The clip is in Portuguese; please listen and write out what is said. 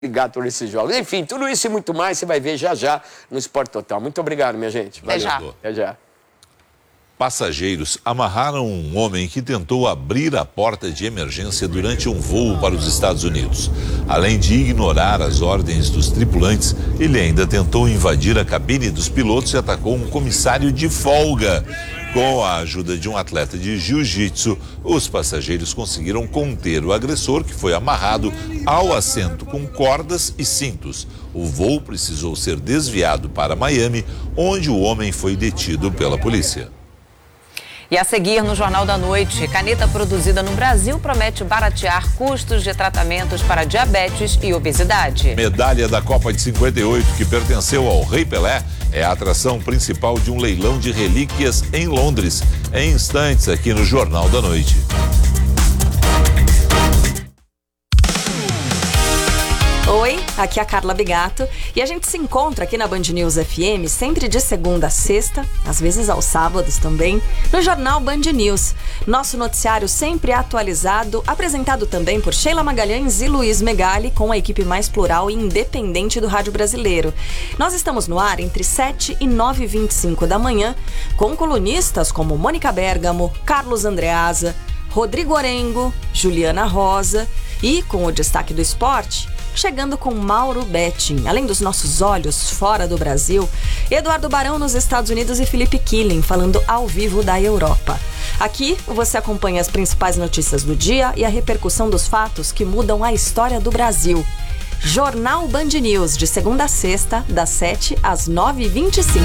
Ligado por esses jogos. Enfim, tudo isso e muito mais você vai ver já já no Sport Total. Muito obrigado, minha gente. Valeu. Até já. Passageiros amarraram um homem que tentou abrir a porta de emergência durante um voo para os Estados Unidos. Além de ignorar as ordens dos tripulantes, ele ainda tentou invadir a cabine dos pilotos e atacou um comissário de folga. Com a ajuda de um atleta de jiu-jitsu, os passageiros conseguiram conter o agressor, que foi amarrado ao assento com cordas e cintos. O voo precisou ser desviado para Miami, onde o homem foi detido pela polícia. E a seguir, no Jornal da Noite, caneta produzida no Brasil promete baratear custos de tratamentos para diabetes e obesidade. Medalha da Copa de 58, que pertenceu ao Rei Pelé, é a atração principal de um leilão de relíquias em Londres. Em instantes, aqui no Jornal da Noite. Oi, aqui é a Carla Bigato e a gente se encontra aqui na Band News FM sempre de segunda a sexta, às vezes aos sábados também, no Jornal Band News. Nosso noticiário sempre atualizado, apresentado também por Sheila Magalhães e Luiz Megali, com a equipe mais plural e independente do rádio brasileiro. Nós estamos no ar entre 7 e 9h25 da manhã, com colunistas como Mônica Bergamo, Carlos Andreasa, Rodrigo Orengo, Juliana Rosa e, com o destaque do esporte, chegando com Mauro Betting, além dos nossos olhos fora do Brasil, Eduardo Barão nos Estados Unidos e Felipe Killing falando ao vivo da Europa. Aqui você acompanha as principais notícias do dia e a repercussão dos fatos que mudam a história do Brasil. Jornal Band News, de segunda a sexta, das 7 às 9h25.